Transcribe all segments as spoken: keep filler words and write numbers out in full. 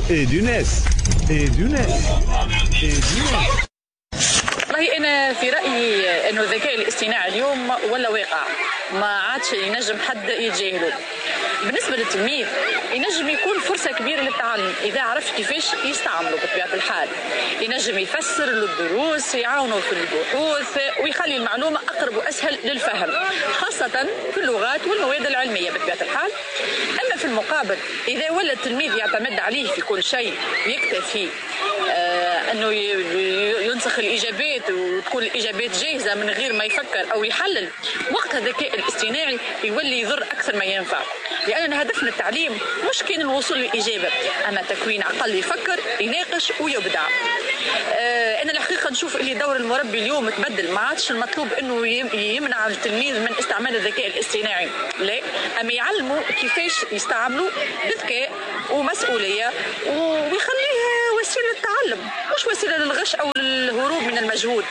et du N E S et du N E S et du N E S. والله أنا في رأيي إنه الذكاء الاصطناعي اليوم ولا واقع ما عادش ينجم حد يتجاهله. بالنسبة للتلميذ ينجم يكون فرصة كبيرة للتعلم إذا عرف كيفاش يستعمله بطبيعة الحال. ينجم يفسر له الدروس، يعاونه في البحوث ويخلي المعلومة أقرب وأسهل للفهم، خاصة في اللغات والمواد العلمية بطبيعة الحال. أما في المقابل إذا ولا التلميذ يعتمد عليه في كل شيء ويكتفي آه أنه ينسخ الإجابات وتكون الإجابات جاهزة من غير ما يفكر أو يحلل، وقت الذكاء الاصطناعي يولي يضر أكثر ما ينفع. لأن هدفنا التعليم مش كان الوصول للإجابة، أما تكوين عقل يفكر يناقش ويبدع. آه أنا الحقيقة نشوف اللي دور المربي اليوم تبدل، ما عادش المطلوب أنه يمنع التلميذ من استعمال الذكاء الاصطناعي، لا، أما يعلمه كيفاش يستعمله بذكاء ومسؤولية ويخليه وسيلة للتعلم مش وسيلة للغش أو للهروب من المجهود.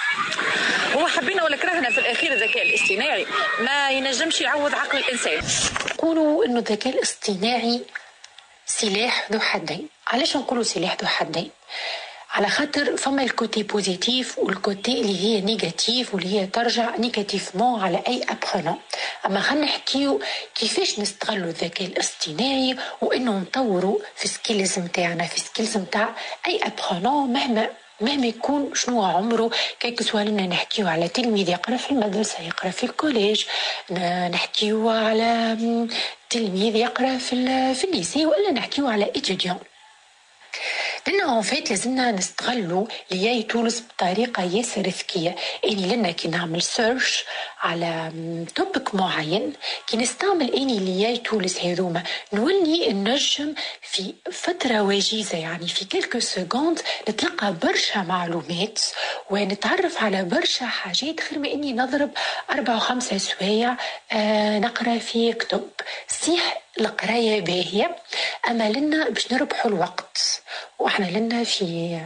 هو حبينا ولا كرهنا في الأخير الذكاء الاصطناعي ما ينجمش يعوض عقل الإنسان. يقولوا إنه الذكاء الاصطناعي سلاح ذو حدين. علاش نقولوا سلاح ذو حدين؟ على خاطر فما الكوتي بوزيتيف والكوتي اللي هي نيجاتيف واللي هي ترجع نيجاتيفمون على أي أبخونون. أما خلينا نحكيو كيفاش نستغلوا الذكاء الاصطناعي وإنه نطوروا في سكيلز متاعنا، في سكيلز متاع أي أبخونون مهما مهما يكون شنو عمره. كيك سؤالنا نحكيو على تلميذ يقرأ في المدرسة، يقرأ في الكوليج، نحكيو على تلميذ يقرأ في في الليسي، ولا نحكيو على إتيديون. لأنه فات لازمنا نستغلوا لياي تولز بطريقة ياسر ذكية. إني لنا كي نعمل سيرش على توبك معين، كي نستعمل إني لياي تولز هذوما نولي نجم في فترة وجيزة، يعني في كلكو سكوند نتلقى برشا معلومات ونتعرف على برشا حاجات خير ما إني نضرب أربعة وخمسة سوايع آه نقرأ في كتب. صيح القراية باهية، أما لنا باش نربحوا الوقت، وإحنا لنا في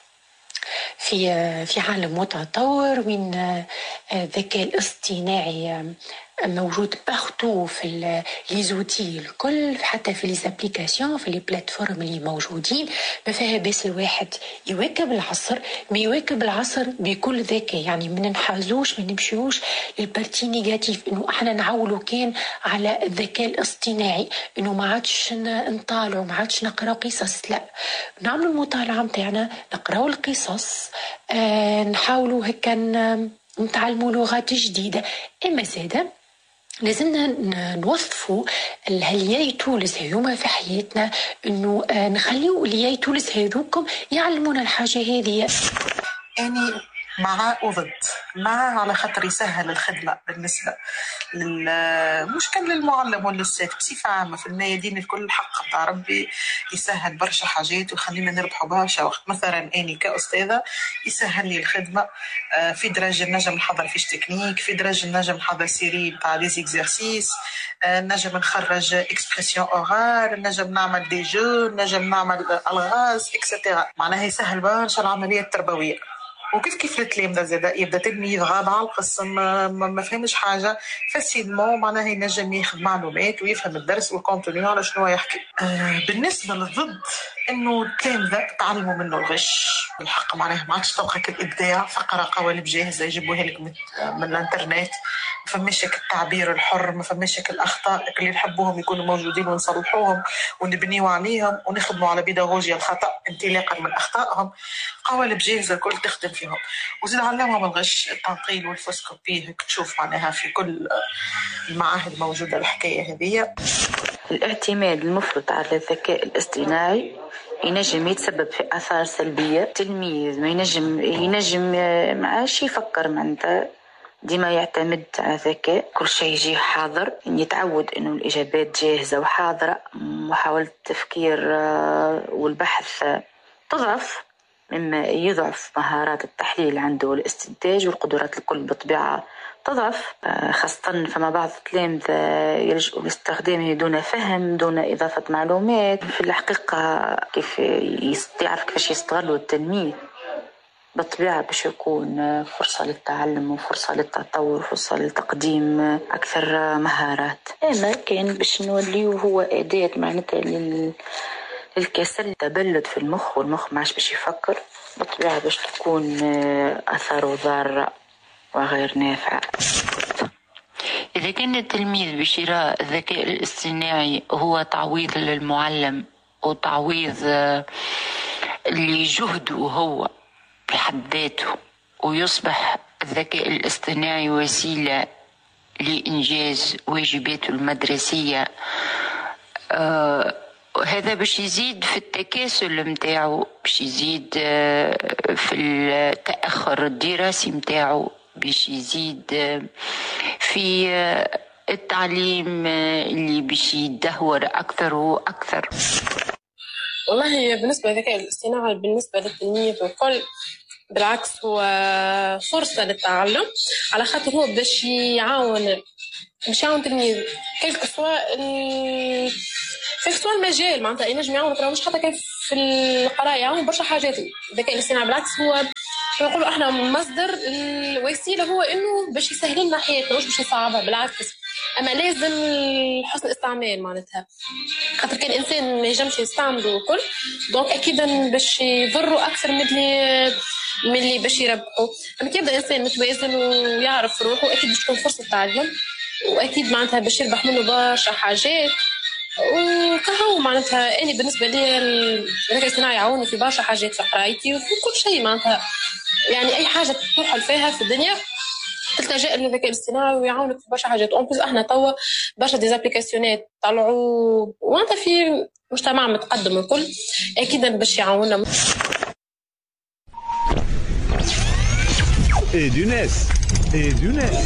في في عالم متطور وين الذكاء الاصطناعي موجود بارتو في لي زوتي الكل، حتى في لي زابليكاسيون في لي بلاتفورم اللي موجودين. ما فيها بس الواحد يواكب العصر، ما يواكب العصر بكل ذكاء، يعني ما ننحازوش ما نمشيوش للبارتي نيجاتيف انه احنا نعولوا كان على الذكاء الاصطناعي انه ما عادش نطالعوا ما عادش نقراو قصص. لا، نعملوا المطالعه نتاعنا، نقراو القصص، آه نحاولوا هكا نتعلموا لغات جديده. اما زاده لازمنا نوظفوا الهالياي تولز هذوما في حياتنا، انه نخليو الياي تولز هذوكم يعلمونا الحاجه هذه. يعني مع وضد مع على خاطر يسهل الخدمة بالنسبة مش كان للمعلم ولا السيد بصفة عامة في الميادين الكل. الحق بتاع ربي يسهل برشا حاجات ويخلينا نربحوا برشا وقت. مثلا أني كأستاذة يسهل لي الخدمة في درجة نجم نحضر فيش تكنيك، في درجة نجم نحضر سيري بتاع دي اكزرسيس، نجم نخرج اكسبرسيون اورال، نجم نعمل دي جو، نجم نعمل الغاز اكسترا. معناها يسهل برشا العملية التربوية. وكيف كيف التلامذة زادا يبدا تلميذ غاب على القسم ما, ما فهمش حاجه فاسيلمون معناها ينجم ياخذ معلومات ويفهم الدرس والكونتوني على شنو يحكي. آه بالنسبه للضد انه التلامذة تعلموا منه الغش بالحق. معناها ما عادش توقعك الابداع، فقره قوالب جاهزه يجيبوها لك من, من الانترنت. ما فماش التعبير الحر، ما فماش الاخطاء اللي نحبوهم يكونوا موجودين ونصلحوهم ونبنيوا عليهم ونخدموا على بيداغوجيا الخطا انطلاقا من اخطائهم. قوالب جاهزه الكل تخدم فيهم. وزيد علمهم الغش، التنقيل والفوسكوبي، هيك تشوف معناها في كل المعاهد موجوده الحكايه هذه. الاعتماد المفرط على الذكاء الاصطناعي ينجم يتسبب في آثار سلبية. التلميذ ما ينجم ينجم معاش يفكر معناتها ديما يعتمد على الذكاء، كل شيء يجي حاضر، يتعود انه الاجابات جاهزه وحاضره. محاوله التفكير والبحث تضعف، مما يضعف مهارات التحليل عنده والاستنتاج، والقدرات الكل بطبيعه تضعف. خاصه فما بعض التلامذة يلجؤوا لاستخدامه دون فهم، دون اضافه معلومات. في الحقيقه كيف يعرف كيفاش يستغلوا التلميذ بالطبيعة باش يكون فرصة للتعلم وفرصة للتطور وفرصة لتقديم أكثر مهارات. أما كان باش نوليه هو أداة معناتها للكسل، تبلد في المخ والمخ ماش باش يفكر، بالطبيعة باش تكون أثاره ضارة وغير نافعة. إذا كان التلميذ بشراء الذكاء الاصطناعي هو تعويض للمعلم وتعويض لجهده هو بحد ذاته، ويصبح الذكاء الاصطناعي وسيلة لإنجاز واجباته المدرسية، آه هذا باش يزيد في التكاسل متاعه، باش يزيد آه في التأخر الدراسي متاعه، باش يزيد آه في آه التعليم آه اللي باش يدهور أكثر وأكثر. والله بالنسبة للذكاء الاصطناعي بالنسبة للتلميذ والكل بالعكس هو فرصة للتعلم، على خاطر هو باش يعاون باش يعاون تلميذ كلك سواء في سواء المجال، معناتها ينجم يعاون ترى مش حتى كيف في القراءة، يعاون برشا حاجات. الذكاء الاصطناعي بالعكس هو نقولوا احنا مصدر الوسيلة، هو انه باش يسهل لنا حياتنا مش باش يصعبها، بالعكس. اما لازم حسن الاستعمال معناتها، خاطر كان الانسان ما ينجمش يستعمله الكل دونك اكيد باش يضروا اكثر من اللي من اللي باش يربحوا. اما كي يبدا الانسان متوازن ويعرف روحه اكيد باش تكون فرصه تعلم، واكيد معناتها باش يربح منه برشا حاجات. وكهو معناتها اني بالنسبه لي الذكاء الاصطناعي يعاوني في برشا حاجات في قرايتي وفي كل شيء، معناتها يعني اي حاجه تروح فيها في الدنيا تلتجأ للذكاء الاصطناعي ويعاونك في برشا حاجات. اون بليس احنا توا برشا ديزابليكاسيونات طلعوا وانت في مجتمع متقدم الكل اكيد باش يعاوننا. إيدوناس إيدوناس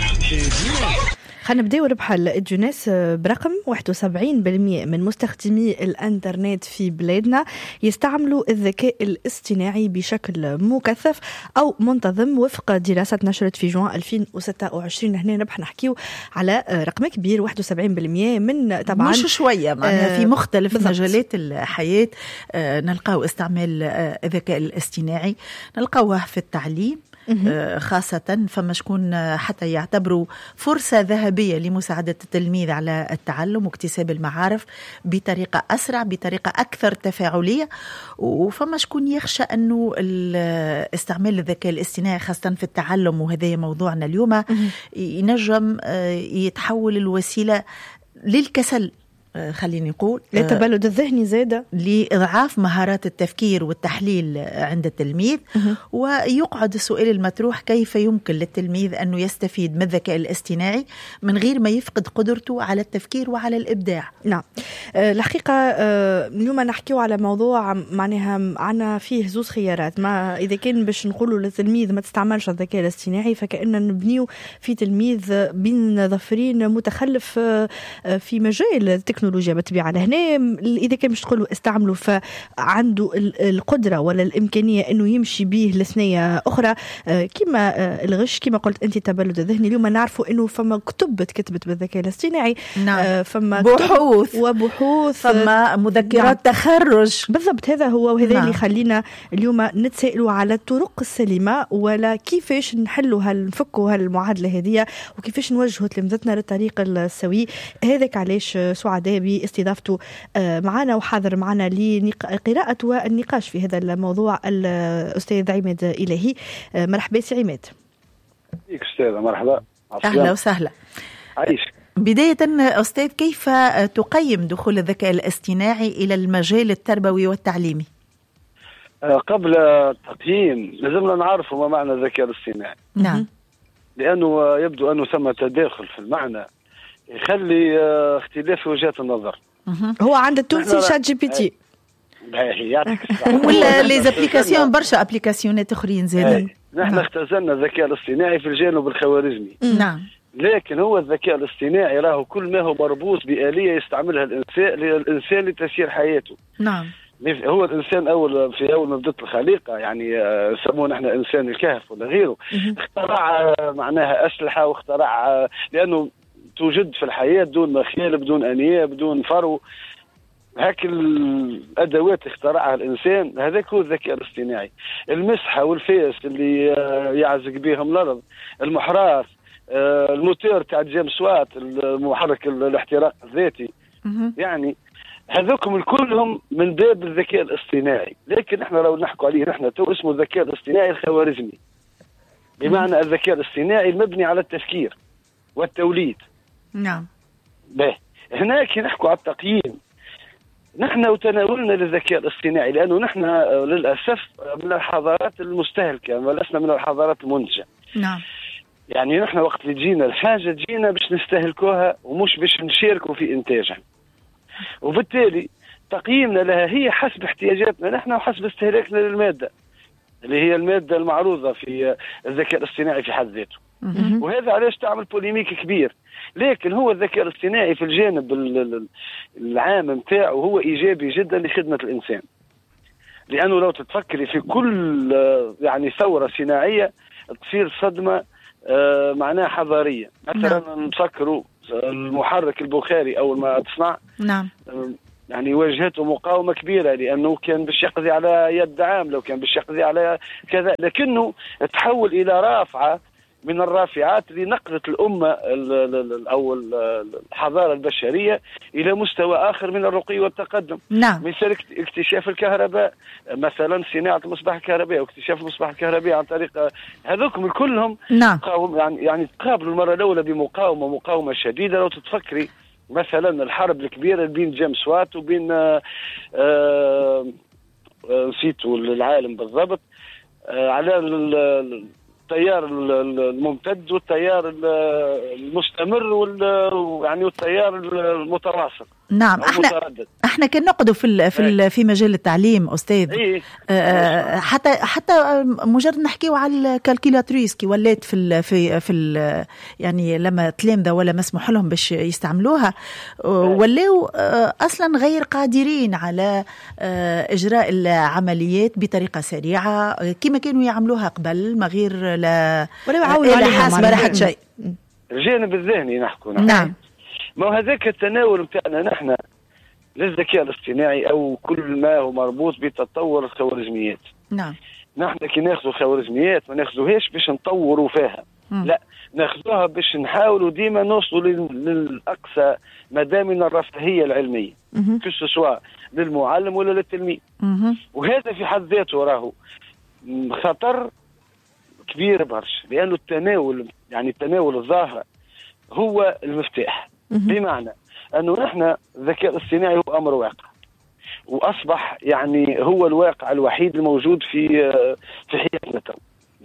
إيدوناس خلينا نبداو ربح الجوناس برقم واحد وسبعين بالمئة من مستخدمي الانترنت في بلادنا يستعملوا الذكاء الاصطناعي بشكل مكثف او منتظم وفق دراسه نشرت في جوان ألفين وستة وعشرين. هنا ربح نحكيو على رقم كبير واحد وسبعين بالمئة من طبعا مش شويه معناها في مختلف بالضبط. مجالات الحياه نلقاو استعمال الذكاء الاصطناعي، نلقاوه في التعليم خاصة، فما شكون حتى يعتبروا فرصة ذهبية لمساعدة التلميذ على التعلم واكتساب المعارف بطريقة أسرع بطريقة أكثر تفاعلية، وفما شكون يخشى أنه استعمال الذكاء الاصطناعي خاصة في التعلم، وهذا موضوعنا اليوم، ينجم يتحول الوسيلة للكسل، خليني نقول للتبلد الذهني زادة، لإضعاف مهارات التفكير والتحليل عند التلميذ. ويقعد السؤال المطروح: كيف يمكن للتلميذ أنه يستفيد من الذكاء الاصطناعي من غير ما يفقد قدرته على التفكير وعلى الإبداع؟ نعم أه الحقيقة أه اليوم نحكيو على موضوع معناها عنا فيه زوز خيارات. ما إذا كان باش نقولوا للتلميذ ما تستعملش الذكاء الاصطناعي فكأننا نبنيو في تلميذ بين ظفرين متخلف أه في مجال التكنولوجيا بالطبيعة. لهنا إذا كان باش تقولوا استعملوا فعنده القدرة ولا الإمكانية إنه يمشي به لثنية أخرى كما الغش كما قلت أنت تبلد الذهني. اليوم نعرفوا إنه فما كتب كتبت بالذكاء الاصطناعي، نعم. فما بحوث وبحوث، فما مذكرات نعم. تخرج بالضبط. هذا هو وهذا نعم. اللي خلينا اليوم نتسائلوا على الطرق السليمة ولا كيفاش نحلوا هالنفكوا هالمعادلة هذه وكيفاش نوجهوا تلامذتنا للطريق السوي. هذاك علاش سعداء باستضافته معنا وحاضر معنا لقراءة والنقاش في هذا الموضوع الأستاذ عماد إلهي. مرحبا سي عماد. فيك أستاذة، مرحبا. أهلا وسهلا. عايش. بداية أستاذ، كيف تقيم دخول الذكاء الاصطناعي إلى المجال التربوي والتعليمي؟ قبل التقييم لازمنا نعرف ما معنى الذكاء الاصطناعي. نعم. لأنه يبدو أنه ثم تداخل في المعنى يخلي اختلاف في وجهات النظر. هو عند التونسي شات جي بي تي ولا لي زابليكاسيون برشا ابليكاسيونات اخرين زاد. نحن اختزلنا الذكاء الاصطناعي في الجانب الخوارزمي. نعم. لكن هو الذكاء الاصطناعي راه كل ما هو مربوط بآلية يستعملها الإنسان الإنسان لتسيير حياته. نعم. هو الإنسان أول في أول ما بدت الخليقة يعني سموه نحن إنسان الكهف ولا غيره، اخترع معناها أسلحة واخترع لأنه توجد في الحياة بدون مخيل بدون أنية بدون فرو، هاك الأدوات اخترعها الإنسان، هذاك هو الذكاء الاصطناعي. المسحة والفيس اللي يعزق بهم الأرض، المحراث، الموتور تاع جيمس وات، المحرك الاحتراق الذاتي، يعني هذوكم كلهم من باب الذكاء الاصطناعي، لكن احنا لو نحكوا عليه نحن تو اسمه الذكاء الاصطناعي الخوارزمي، بمعنى الذكاء الاصطناعي المبني على التفكير والتوليد. نعم. به هناك نحكوا على التقييم. نحن وتناولنا للذكاء الاصطناعي لانه نحن للاسف من الحضارات المستهلكه ولسنا من الحضارات المنتجه. نعم. يعني نحن وقت اللي تجينا الحاجه تجينا باش نستهلكوها ومش باش نشاركوا في انتاجها، وبالتالي تقييمنا لها هي حسب احتياجاتنا نحن وحسب استهلاكنا للماده اللي هي الماده المعروضه في الذكاء الاصطناعي في حد ذاته. وهذا علاش تعمل بوليميك كبير. لكن هو الذكاء الاصطناعي في الجانب العام نتاعه هو ايجابي جدا لخدمه الانسان، لانه لو تتفكري في كل يعني ثوره صناعيه تصير صدمه معناها حضاريه. مثلا نعم. نفكروا المحرك البخاري اول ما تصنع نعم يعني واجهته مقاومه كبيره، لانه كان باش يقضي على يد عامله وكان باش يقضي على كذا، لكنه تحول الى رافعه من الرافعات اللي نقلت الأمة أو الحضارة البشرية إلى مستوى آخر من الرقي والتقدم. نعم. مثل اكتشاف الكهرباء مثلا، صناعة المصباح الكهربائي واكتشاف المصباح الكهربائي عن طريق هذوكم كلهم. نعم. يعني يعني تقابلوا المرة الأولى بمقاومة مقاومة شديدة. لو تتفكري مثلا الحرب الكبيرة بين جيمس وات وبين نسيت العالم بالضبط على التيار الممتد والتيار المستمر وال يعني والتيار المتواصل. نعم. احنا احنا كنا نقعدوا في في في مجال التعليم استاذ. إيه؟ آه حتى حتى مجرد نحكيو على الكالكيلاتريس كي ولات في ال في في ال يعني لما تلامذه ولا مسموح لهم باش يستعملوها ولاو آه اصلا غير قادرين على آه اجراء العمليات بطريقه سريعه كما كانوا يعملوها قبل، ما غير لا ولا يعاونوا عليهم حاسبه راحت شيء. الجانب الذهني نحكوا. نعم. ما هو هذاك التناول بتاعنا نحن للذكاء الاصطناعي او كل ما هو مربوط بتطور الخوارزميات. نعم. نحن كي ناخذوا خوارزميات ما ناخذوهاش باش نطوروا فيها، م. لا ناخذوها باش نحاولوا ديما نوصلوا للاقصى مدى من الرفاهيه العلميه كو سوا للمعلم ولا للتلميذ. م. وهذا في حد ذاته راهو خطر كبير برشا، لانه التناول يعني التناول الظاهر هو المفتاح. بمعنى انه نحن الذكاء الاصطناعي هو امر واقع، واصبح يعني هو الواقع الوحيد الموجود في في حياتنا تو.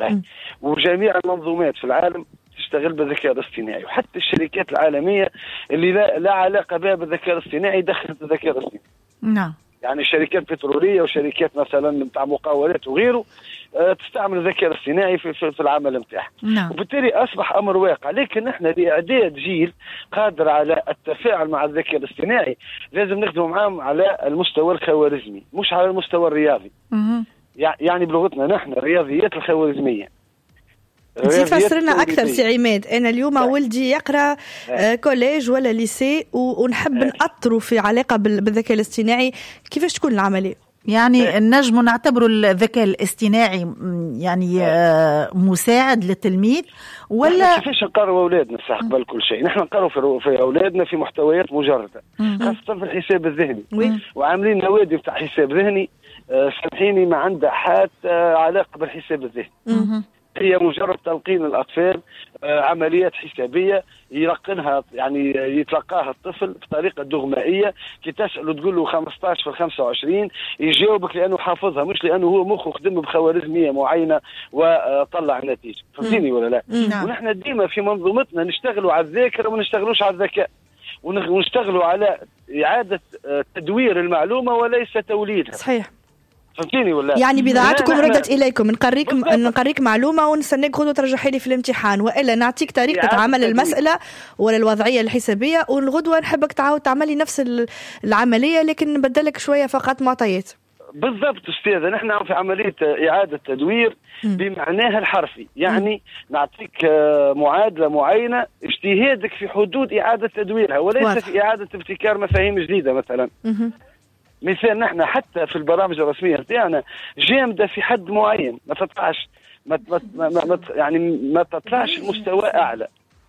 وجميع المنظومات في العالم تشتغل بالذكاء الاصطناعي، وحتى الشركات العالميه اللي لا, لا علاقه بها بالذكاء الاصطناعي دخلت الذكاء الاصطناعي. نعم. يعني شركات بتروليه وشركات مثلا بتاع مقاولات وغيره تستعمل الذكاء الاصطناعي في, في, في العمل نتاعها. نعم. وبالتالي اصبح امر واقع. لكن نحن لاعداد جيل قادر على التفاعل مع الذكاء الاصطناعي لازم نخدم معهم على المستوى الخوارزمي مش على المستوى الرياضي. مه. يعني بلغتنا نحن الرياضيات الخوارزميه. زيد فسر لنا اكثر سي عماد. انا اليوم ولدي يقرا كوليج ولا ليسي ونحب نأطروا في علاقه بالذكاء الاصطناعي، كيفاش تكون العمليه؟ يعني النجم نعتبره الذكاء الاصطناعي يعني مساعد للتلميذ ولا كيفاش نقروا اولادنا صح قبل كل شيء؟ نحن نقروا في اولادنا في محتويات مجرده خاصه في الحساب الذهني. وعاملين نوادي بتاع حساب ذهني سامحيني ما عندها حتى علاقه بالحساب الذهني. هي مجرد تلقين الأطفال عمليات حسابية يلقنها يعني يتلقاها الطفل بطريقة دغمائية. كي تسأله تقول له خمسطاش في خمسة وعشرين يجاوبك لأنه حافظها مش لأنه هو مخه خدم بخوارزمية معينة وطلع نتيجة. فهمتيني ولا لا؟ نعم. ونحن ديما في منظومتنا نشتغلوا على الذاكرة وما نشتغلوش على الذكاء، ونشتغلوا على إعادة تدوير المعلومة وليس توليدها. صحيح. فهمتيني ولا؟ يعني بضاعتكم ردت اليكم، نقريك نقريك معلومه ونستناك غدوه ترجحي لي في الامتحان، والا نعطيك طريقه عمل المساله ولا الوضعيه الحسابيه، والغدوه نحبك تعاود تعملي نفس العمليه لكن نبدلك شويه فقط معطيات. بالضبط استاذه. نحن في عمليه اعاده تدوير بمعناها الحرفي، يعني م. نعطيك معادله معينه اجتهادك في حدود اعاده تدويرها وليس واضح. في اعاده ابتكار مفاهيم جديده مثلا. م- مثال نحن حتى في البرامج الرسميه تاعنا جامده في حد معين، ما تطلعش ما, ما, ما, ما يعني ما تطلعش مستوى اعلى.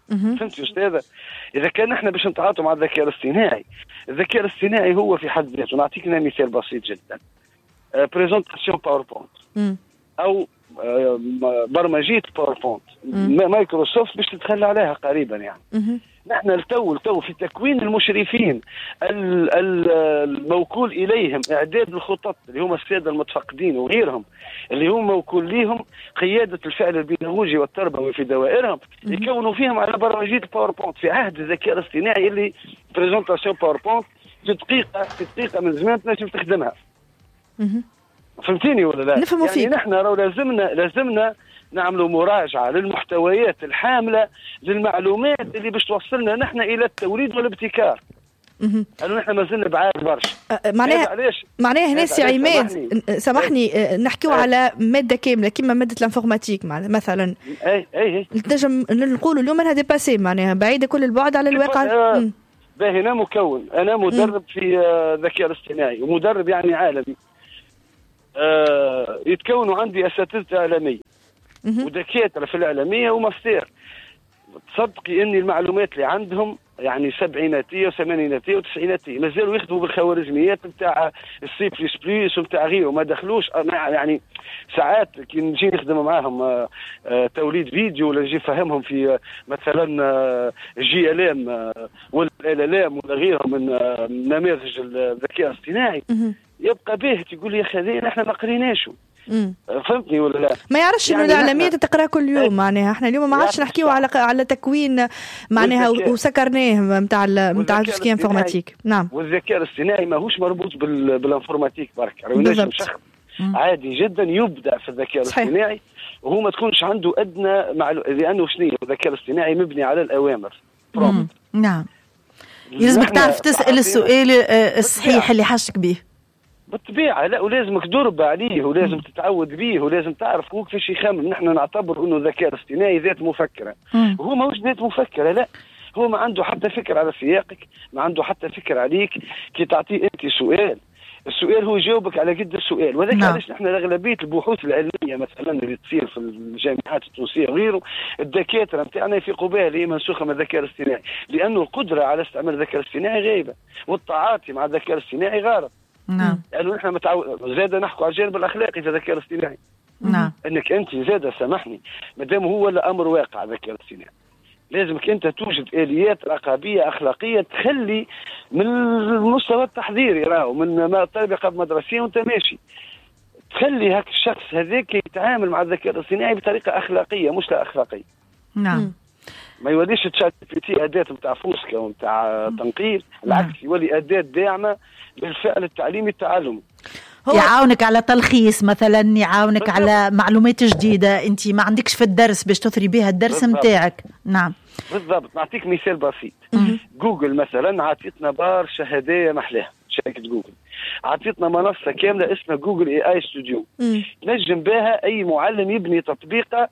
فهمت يا استاذه؟ اذا كان احنا باش نتعاطوا مع الذكاء الاصطناعي، الذكاء الاصطناعي هو في حد ذاته، نعطيك مثال بسيط جدا، بريزونطاسيون باوربوينت او برمجيه باوربوينت مايكروسوفت باش تتخلى عليها قريبا يعني. نحن التو التو في تكوين المشرفين الموكول اليهم اعداد الخطط اللي هم الساده المتفقدين وغيرهم اللي هم موكول ليهم قياده الفعل البيداغوجي والتربوي في دوائرهم، يكونوا فيهم على برمجيه الباوربوينت في عهد الذكاء الاصطناعي اللي بريزونطاسيون باوربوينت في دقيقه في دقيقه من زمان تنجم تخدمها. فهمتيني ولا لا؟ نفهموا يعني فيك. نحن لو لازمنا لازمنا نعملوا مراجعه للمحتويات الحامله للمعلومات اللي باش توصلنا نحن الى التوليد والابتكار. قالوا نحن ما زلنا بعاد برشا. معناها معناها هنا سي عماد سامحني نحكيو على ماده كامله كيما ماده الانفورماتيك مثلا. اي اي نجم نقولوا اليوم انها ديباسي معناها بعيده كل البعد على الواقع. باهي انا مكون انا مدرب في الذكاء الاصطناعي ومدرب يعني عالمي. آه يتكونوا عندي اساتذه عالميه ودكاتره في الاعلاميه وماستر. تصدقي اني المعلومات اللي عندهم يعني سبعيناتيه وثمانيناتيه وتسعيناتيه مازالوا يخدموا بالخوارزميات نتاع السي بلس بلس ونتاع غيره ما دخلوش يعني. ساعات كي نجي نخدم معاهم آه آه توليد فيديو ولا نجي نفهمهم في آه مثلا آه جي ال ام آه ولا ال ام ولا غيرهم من آه نماذج الذكاء الاصطناعي يبقى باهت يقول لي يا اخي هذا نحن ما قريناش. فهمتني ولا لا؟ ما يعرفش انه يعني الاعلاميه تقرا كل يوم معناها احنا اليوم ما عادش نحكيو على على تكوين معناها وسكرناه نتاع نتاع الذكاء انفورماتيك. نعم. والذكاء الاصطناعي ماهوش مربوط بالانفورماتيك برك، راه ينجم شخص عادي جدا يبدع في الذكاء الاصطناعي وهو ما تكونش عنده ادنى معلومه، لانه شنو الذكاء الاصطناعي مبني على الاوامر. نعم. يلزمك تعرف تسال السؤال الصحيح اللي حاجتك به. بالطبيعه لا، ولازمك تدرب عليه ولازم تتعود به ولازم تعرف هو كيفاش يخمم. نحن نعتبر انه الذكاء الاصطناعي ذات مفكره، وهو ماهوش ذات مفكره، لا هو ما عنده حتى فكر على سياقك، ما عنده حتى فكر عليك. كي تعطيه انت سؤال، السؤال هو يجاوبك على قد السؤال. وذلك علاش نحن اغلبيه البحوث العلميه مثلا اللي تصير في الجامعات التونسيه وغيره الدكاتره نتاعنا يفيقوا بها اللي هي منسوخه من الذكاء الاصطناعي، لانه القدره على استعمال الذكاء الاصطناعي غايبه والتعاطي مع الذكاء الاصطناعي غارب. نعم. لانه يعني نحن متعود زاد نحكوا على الجانب الاخلاقي في الذكاء الاصطناعي. نعم. انك انت زاد سامحني مادام هو الامر واقع الذكاء الاصطناعي لازمك انت توجد اليات رقابيه اخلاقيه تخلي من المستوى التحضيري راهو من ما التربيه قبل مدرسيه وانت ماشي تخلي هاك الشخص هذاك يتعامل مع الذكاء الاصطناعي بطريقه اخلاقيه مش لا اخلاقيه. نعم. ما يوليش تشات بي تي اداه نتاع فوسكا ونتاع تنقير، العكس يولي اداه داعمه للفعل التعليمي التعلمي. يعاونك على تلخيص مثلا، يعاونك بالضبط. على معلومات جديده انت ما عندكش في الدرس باش تثري بها الدرس نتاعك. نعم بالضبط. نعطيك مثال بسيط. جوجل مثلا عطيتنا برشا هدايا محلاها، شركه جوجل عطيتنا منصه كامله اسمها جوجل اي اي ستوديو، نجم بها اي معلم يبني تطبيقه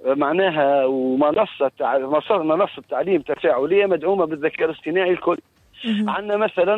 معناها ومنصه تع... منصه تعليم تفاعليه مدعومه بالذكاء الاصطناعي الكل. عندنا مثلا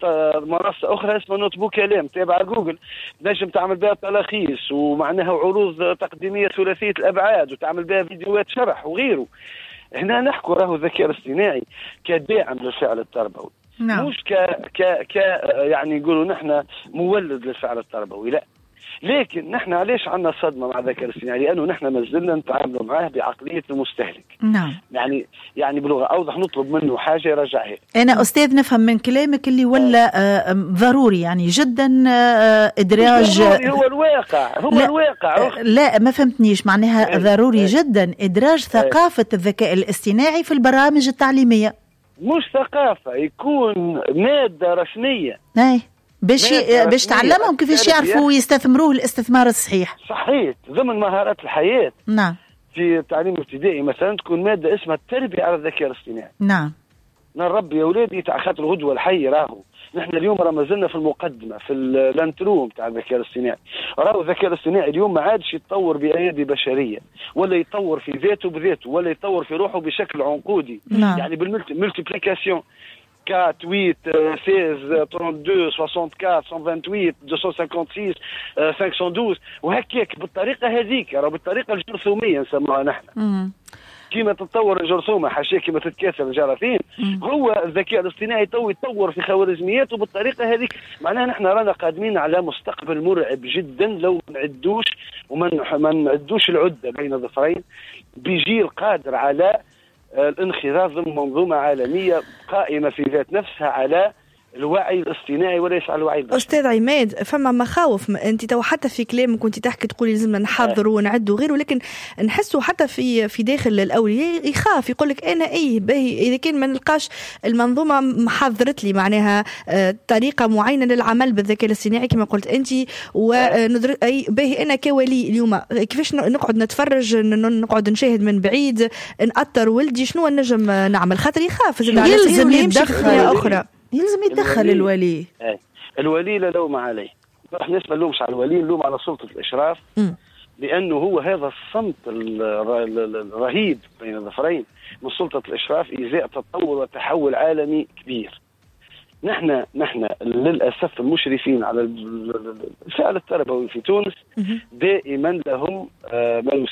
منصه اخرى اسمها نوت بوك كلام تابعه جوجل، نجم تعمل بها تلخيص ومعناها عروض تقديميه ثلاثيه الابعاد وتعمل بها فيديوهات شرح وغيره. هنا نحكوا راهو الذكاء الاصطناعي كداعم للفعل التربوي. نعم. مش ك ك ك يعني نقولوا نحن مولد للفعل التربوي، لا. لكن نحن علاش عندنا صدمه مع الذكاء الاصطناعي؟ لانه نحن ما زلنا نتعاملوا معاه بعقليه المستهلك. نعم. يعني يعني بلغه اوضح نطلب منه حاجه يرجعها. انا استاذ نفهم من كلامك اللي ولا آه ضروري يعني جدا آه ادراج هو الواقع هو لا الواقع آه لا ما فهمتنيش معناها ايه ضروري ايه جدا ادراج ثقافه ايه الذكاء الاصطناعي في البرامج التعليميه. مش ثقافه، يكون ماده رسميه. اي باش باش تعلمهم كيفاش يعرفوا يستثمروه الاستثمار الصحيح. صحيح، ضمن مهارات الحياه. نعم. في التعليم الابتدائي مثلا تكون ماده اسمها التربيه على الذكاء الاصطناعي. نعم. نربي اولادي تاع خاطر الغدوه الحي راهو. نحن اليوم راه مازلنا في المقدمه في الانترو تاع الذكاء الاصطناعي. راهو الذكاء الاصطناعي اليوم ما عادش يتطور بايادي بشريه ولا يتطور في ذاته بذاته ولا يتطور في روحه بشكل عنقودي. نعم. يعني بالملتيبليكاسيون أربعة ثمانية ستة اثنين ستة اثنين وأربعين مئتين وثمانية وستين خمسمائة واثناشر وهكاك بالطريقه هذيك، راه بالطريقه الجرثوميه نسموها نحن. مم. كيما تتطور الجرثومه حاشيه كيما تتكاثر الجراثيم، هو الذكاء الاصطناعي تو يتطور في خوارزمياته بالطريقه هذيك. معناها نحن رانا قادمين على مستقبل مرعب جدا لو ما نعدوش وما نعدوش العده بين ظفرين بجيل قادر على الانخراط ضمن منظومه عالميه قائمه في ذات نفسها على الوعي الاصطناعي وليس على الوعي البشري. استاذ عماد، فما مخاوف انت تو حتى في كلامك كنت تحكي تقولي لازمنا نحضروا ونعدوا غيره، لكن نحسوا حتى في في داخل الاولياء يخاف يقول لك انا ايه باهي اذا كان ما نلقاش المنظومه محضرت لي معناها طريقه معينه للعمل بالذكاء الاصطناعي كما قلت انت، وندر اي باهي انا كولي اليوم كيفاش نقعد نتفرج نقعد نشاهد من بعيد نأثر ولدي شنو نجم نعمل، خاطر يخاف يلزم يدخل اخرى يلزم يتدخل الولي. الولي, الولي لا لوم عليه، احنا ما نلومش على الولي، نلوم على سلطة الإشراف، م. لأنه هو هذا الصمت الرهيب بين الظفرين من سلطة الإشراف إزاء تطور وتحول عالمي كبير. نحن نحن للأسف المشرفين على الفعل التربوي في تونس دائما لهم ما